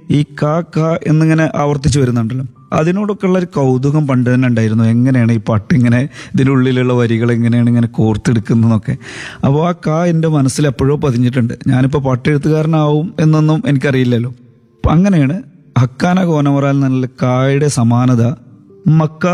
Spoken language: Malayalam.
ഈ കാ കാ എന്നിങ്ങനെ ആവർത്തിച്ച് വരുന്നുണ്ടല്ലോ, അതിനോടൊക്കെ ഉള്ള ഒരു കൗതുകം പണ്ട് തന്നെ ഉണ്ടായിരുന്നു. എങ്ങനെയാണ് ഈ പാട്ട് ഇങ്ങനെ ഇതിനുള്ളിലുള്ള വരികൾ എങ്ങനെയാണ് ഇങ്ങനെ കോർത്തെടുക്കുന്നതെന്നൊക്കെ. അപ്പോൾ ആ കാ എൻ്റെ മനസ്സിൽ എപ്പോഴോ പതിഞ്ഞിട്ടുണ്ട്. ഞാനിപ്പോൾ പാട്ടെഴുത്തുകാരനാവും എന്നൊന്നും എനിക്കറിയില്ലല്ലോ. അപ്പം അങ്ങനെയാണ് ഹക്കാന കോനമറാൽ എന്നുള്ള കായുടെ സമാനത മക്ക